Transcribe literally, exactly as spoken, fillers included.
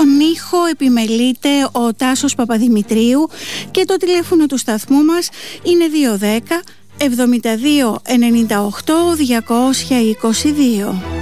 Στον ήχο επιμελείται ο Τάσος Παπαδημητρίου και το τηλέφωνο του σταθμού μας είναι δύο ένα μηδέν εβδομήντα δύο ενενήντα οκτώ διακόσια είκοσι δύο.